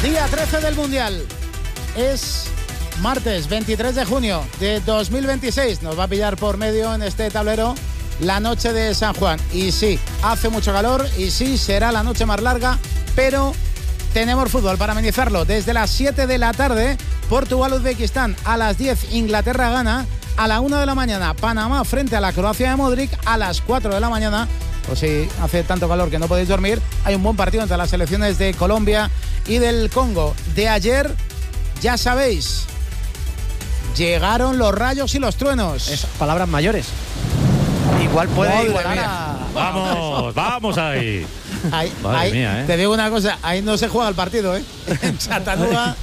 Día 13 del Mundial. Es martes 23 de junio de 2026. Nos va a pillar por medio en este tablero la noche de San Juan. Y sí, hace mucho calor y sí, será la noche más larga, pero tenemos fútbol para amenizarlo. Desde las 7 de la tarde, Portugal-Uzbekistán. A las 10, Inglaterra-Ghana. A la 1 de la mañana, Panamá frente a la Croacia de Modric. A las 4 de la mañana, pues si hace tanto calor que no podéis dormir, hay un buen partido entre las selecciones de Colombia y del Congo. De ayer, ya sabéis, llegaron los rayos y los truenos. Es palabras mayores. Igual puede igualar a... Vamos ahí. Madre mía, ¿eh? Te digo una cosa, ahí no se juega el partido, ¿eh? En Chattanooga.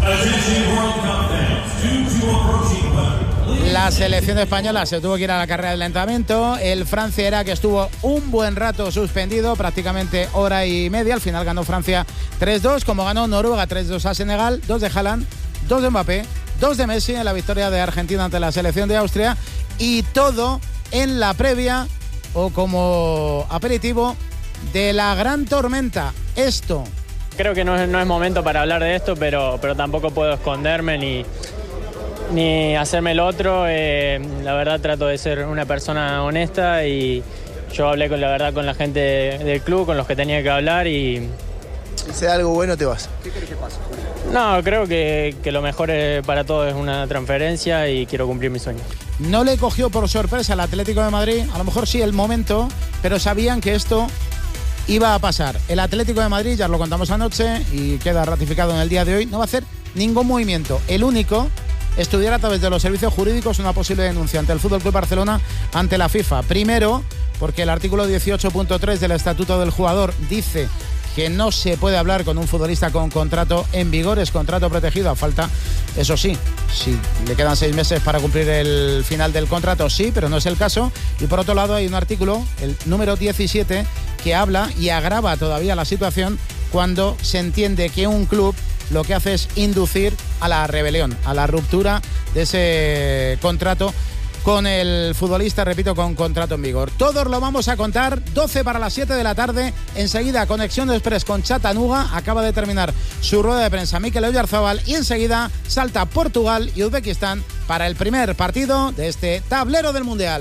La selección española se tuvo que ir a la carrera de lentamiento. El Francia era que estuvo un buen rato suspendido, prácticamente hora y media. Al final ganó Francia 3-2, como ganó Noruega 3-2 a Senegal. 2 de Haaland, 2 de Mbappé, 2 de Messi en la victoria de Argentina ante la selección de Austria. Y todo en la previa o como aperitivo de la gran tormenta. Esto. Creo que no es momento para hablar de esto, pero tampoco puedo esconderme ni hacerme el otro. La verdad trato de ser una persona honesta y yo hablé con la gente del club, con los que tenía que hablar y... Si sea algo bueno te vas. ¿Qué querés que pase? No, creo que lo mejor para todos es una transferencia y quiero cumplir mi sueño. No le cogió por sorpresa al Atlético de Madrid, a lo mejor sí el momento, pero sabían que esto iba a pasar. El Atlético de Madrid, ya lo contamos anoche y queda ratificado en el día de hoy, no va a hacer ningún movimiento. El único, estudiar a través de los servicios jurídicos una posible denuncia ante el FC Barcelona ante la FIFA. Primero, porque el artículo 18.3 del Estatuto del Jugador dice que no se puede hablar con un futbolista con contrato en vigor, es contrato protegido a falta, eso sí, si le quedan 6 meses para cumplir el final del contrato, sí, pero no es el caso. Y por otro lado hay un artículo, el número 17, que habla y agrava todavía la situación cuando se entiende que un club lo que hace es inducir a la rebelión, a la ruptura de ese contrato con el futbolista, repito, con contrato en vigor. Todos lo vamos a contar, 12 para las 7 de la tarde. Enseguida, Conexión Express con Chattanooga. Acaba de terminar su rueda de prensa Mikel Oyarzabal y enseguida salta Portugal y Uzbekistán para el primer partido de este tablero del Mundial.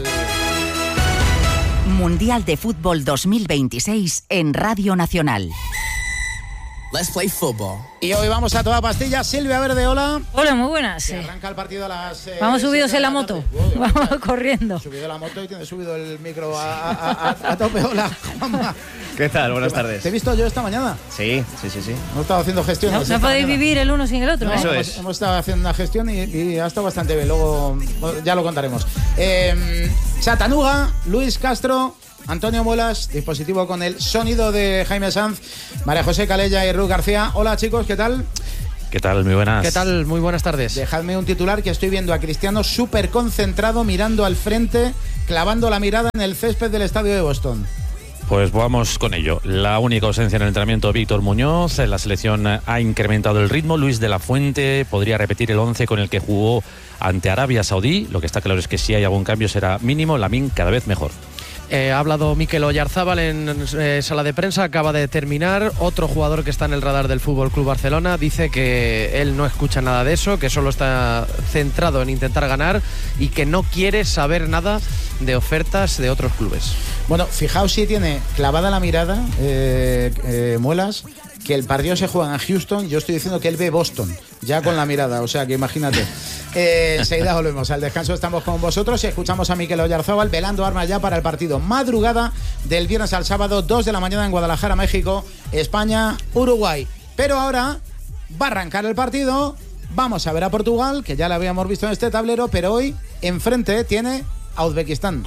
Mundial de Fútbol 2026 en Radio Nacional. Let's play football. Y hoy vamos a toda pastilla. Silvia Verde, hola. Hola, muy buenas. Arranca el partido a las... vamos subidos en la moto. Vamos corriendo. Subido la moto y tiene subido el micro a tope. Hola, Juanma. ¿Qué tal? Buenas tardes. ¿Te he visto yo esta mañana? Sí. Hemos estado haciendo gestiones. No podéis vivir el uno sin el otro. Eso es. Hemos estado haciendo una gestión y ha estado bastante bien. Luego ya lo contaremos. Chattanooga, Luis Castro, Antonio Muelas, dispositivo con el sonido de Jaime Sanz, María José Calella y Ruth García. Hola chicos, ¿qué tal? ¿Qué tal? Muy buenas. ¿Qué tal? Muy buenas tardes. Dejadme un titular que estoy viendo a Cristiano súper concentrado, mirando al frente, clavando la mirada en el césped del estadio de Boston. Pues vamos con ello. La única ausencia en el entrenamiento, Víctor Muñoz. La selección ha incrementado el ritmo. Luis de la Fuente podría repetir el 11 con el que jugó ante Arabia Saudí. Lo que está claro es que si hay algún cambio será mínimo. Lamine cada vez mejor. Ha hablado Mikel Oyarzabal en sala de prensa, acaba de terminar. Otro jugador que está en el radar del FC Barcelona dice que él no escucha nada de eso, que solo está centrado en intentar ganar y que no quiere saber nada de ofertas de otros clubes. Bueno, fijaos si tiene clavada la mirada, Muelas, que el partido se juega en Houston. Yo estoy diciendo que él ve Boston, ya con la mirada, o sea que imagínate. Enseguida volvemos al descanso, estamos con vosotros y escuchamos a Mikel Oyarzabal velando armas ya para el partido. Madrugada del viernes al sábado, 2 de la mañana en Guadalajara, México, España, Uruguay. Pero ahora va a arrancar el partido, vamos a ver a Portugal, que ya la habíamos visto en este tablero, pero hoy enfrente tiene a Uzbekistán.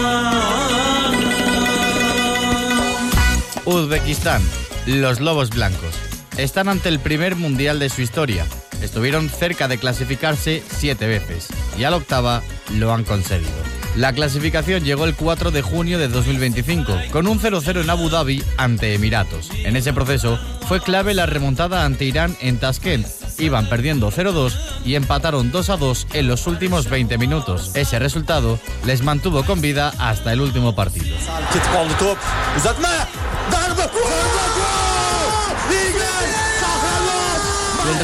Uzbekistán, los Lobos Blancos, están ante el primer mundial de su historia. Estuvieron cerca de clasificarse 7 veces y a la octava lo han conseguido. La clasificación llegó el 4 de junio de 2025 con un 0-0 en Abu Dhabi ante Emiratos. En ese proceso fue clave la remontada ante Irán en Tashkent. Iban perdiendo 0-2 y empataron 2-2 en los últimos 20 minutos. Ese resultado les mantuvo con vida hasta el último partido.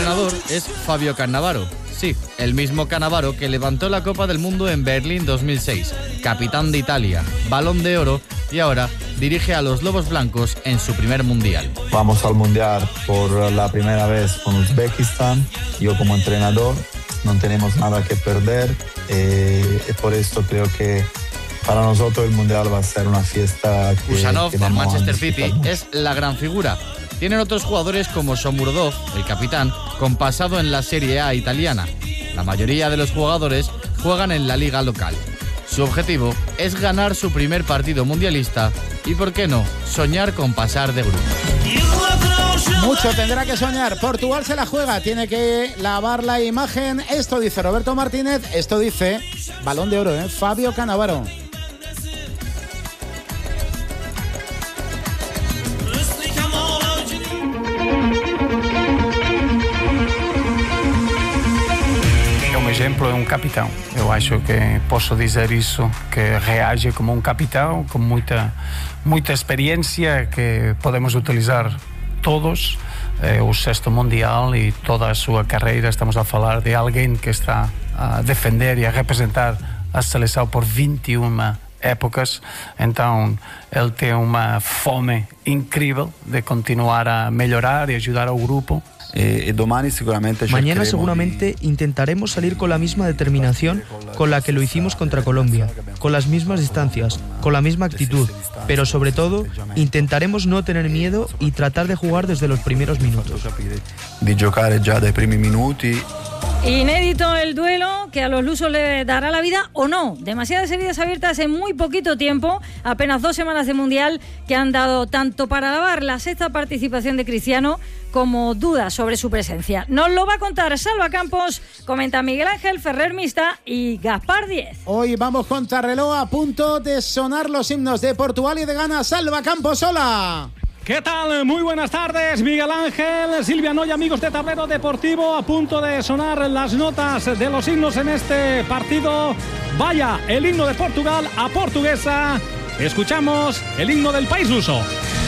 entrenador es Fabio Cannavaro. Sí, el mismo Cannavaro que levantó la Copa del Mundo en Berlín 2006, capitán de Italia, Balón de Oro y ahora dirige a los Lobos Blancos en su primer Mundial. Vamos al Mundial por la primera vez con Uzbekistán. Yo como entrenador no tenemos nada que perder y por esto creo que para nosotros el Mundial va a ser una fiesta que Ushanov del vamos a Manchester City disfrutar mucho. es la gran figura. Tienen otros jugadores como Shomurodov, el capitán, con pasado en la Serie A italiana. La mayoría de los jugadores juegan en la liga local. Su objetivo es ganar su primer partido mundialista y, ¿por qué no?, soñar con pasar de grupo. Mucho tendrá que soñar. Portugal se la juega, tiene que lavar la imagen. Esto dice Roberto Martínez, esto dice Balón de Oro, Fabio Cannavaro. Exemplo é capitão. Eu acho que posso dizer isso, que reage como capitão, com muita experiência que podemos utilizar todos. O sexto mundial e toda a sua carreira, estamos a falar de alguém que está a defender e a representar a seleção por 21 épocas, então ele tem uma fome incrível de continuar a melhorar e ajudar ao grupo. Mañana seguramente intentaremos salir con la misma determinación con la que lo hicimos contra Colombia, con las mismas distancias, con la misma actitud, pero sobre todo intentaremos no tener miedo y tratar de jugar desde los primeros minutos. De giocare già dai primi minuti. Inédito el duelo que a los lusos le dará la vida o no. Demasiadas heridas abiertas en muy poquito tiempo, apenas 2 semanas de Mundial que han dado tanto para lavar la sexta participación de Cristiano como dudas sobre su presencia. Nos lo va a contar Salva Campos, comenta Miguel Ángel Ferrer Mista y Gaspar Díez. Hoy vamos contra reloj, a punto de sonar los himnos de Portugal y de Ghana. Salva Campos, hola. ¿Qué tal? Muy buenas tardes, Miguel Ángel, Silvia Noy, amigos de Tablero Deportivo, a punto de sonar las notas de los himnos en este partido. Vaya, el himno de Portugal a portuguesa. Escuchamos el himno del país luso.